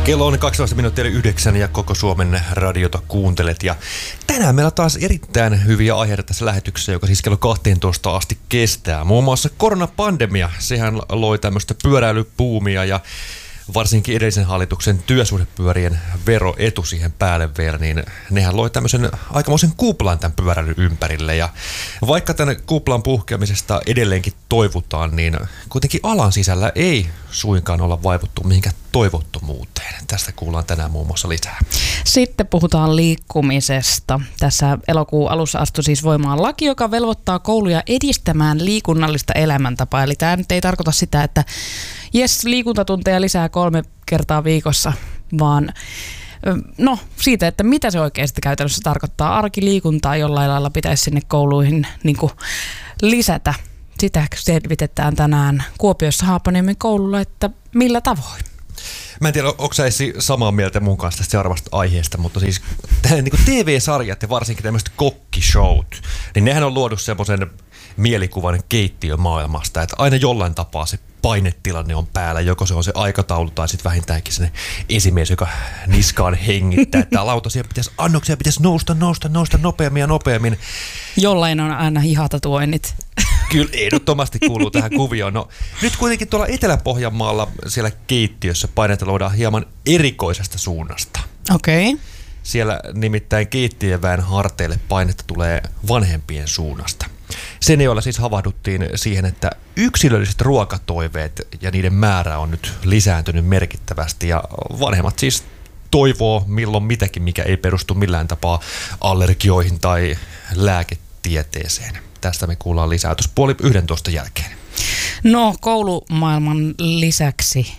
Kello on 12 minuuttia 9 ja koko Suomen radiota kuuntelet. Ja tänään meillä on taas erittäin hyviä aiheita tässä lähetyksessä, joka siis kello 12 asti kestää. Muun muassa koronapandemia, sehän loi tämmöistä pyöräilypuumia ja varsinkin edellisen hallituksen työsuhdepyörien veroetu siihen päälle vielä, niin nehän loi tämmöisen aikamoisen kuplan tämän pyöräilyn ympärille. Ja vaikka tämän kuplan puhkeamisesta edelleenkin toivutaan, niin kuitenkin alan sisällä ei suinkaan olla vaivuttu mihinkään toivottomuuteen. Tästä kuullaan tänään muun muassa lisää. Sitten puhutaan liikkumisesta. Tässä elokuun alussa astui siis voimaan laki, joka velvoittaa kouluja edistämään liikunnallista elämäntapaa. Eli tämä nyt ei tarkoita sitä, että jes, liikuntatunteja lisää 3 kertaa viikossa, vaan siitä, että mitä se oikeasti käytännössä tarkoittaa. Arkiliikuntaa jollain lailla pitäisi sinne kouluihin niin kuin lisätä. Sitä selvitetään tänään Kuopiossa Haapaniemen koululla, että millä tavoin. Mä en tiedä, onko sä samaa mieltä mun kanssa tästä seuraavasta aiheesta, mutta siis niin TV-sarjat ja varsinkin tämmöiset kokkishowt, niin nehän on luonut semmoisen mielikuvan keittiömaailmasta, että aina jollain tapaa se painetilanne on päällä, joko se on se aikataulu tai sitten vähintäänkin se esimies, joka niskaan hengittää, että annoksia pitäisi nousta nopeammin ja nopeammin. Jollain on aina hihatatuoinnit. Kyllä ehdottomasti kuuluu tähän kuvioon. No, nyt kuitenkin tuolla Etelä-Pohjanmaalla siellä keittiössä painetta luodaan hieman erikoisesta suunnasta. Okei. Okay. Siellä nimittäin keittiöväen harteille painetta tulee vanhempien suunnasta. Sen joilla siis havahduttiin siihen, että yksilölliset ruokatoiveet ja niiden määrä on nyt lisääntynyt merkittävästi ja vanhemmat siis toivoo milloin mitäkin, mikä ei perustu millään tapaa allergioihin tai lääketieteeseen. Tästä me kuullaan lisää tuossa 10:30 jälkeen. No, koulumaailman lisäksi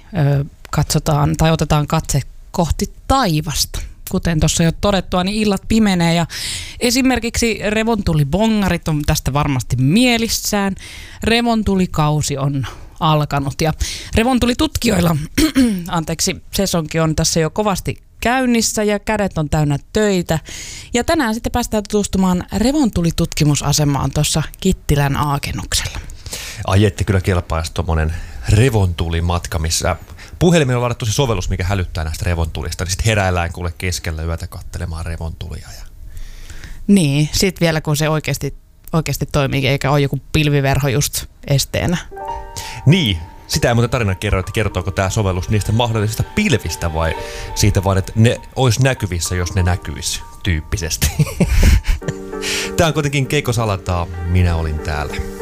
otetaan katse kohti taivasta. Kuten tuossa jo todettua, niin illat pimenee ja esimerkiksi revontulibongarit on tästä varmasti mielissään. Revontulikausi on alkanut ja revontulitutkijoilla, sesonki on tässä jo kovasti käynnissä ja kädet on täynnä töitä. Ja tänään sitten päästään tutustumaan revontulitutkimusasemaan tuossa Kittilän Aakennuksella. Ai ette kyllä kelpaisi tuommoinen revontulimatka, missä puhelimella on ladattu se sovellus, mikä hälyttää näistä revontulista, niin sitten heräillään kuule keskellä yötä katselemaan revontulia. Niin, sitten vielä kun se oikeasti toimii, eikä ole joku pilviverho just esteenä. Niin, sitä ei muuten tarina kerro, että kertooko tämä sovellus niistä mahdollisista pilvistä vai siitä vaan, että ne olisi näkyvissä, jos ne näkyisi tyyppisesti. Tämä on kuitenkin Keiko Salataa, minä olin täällä.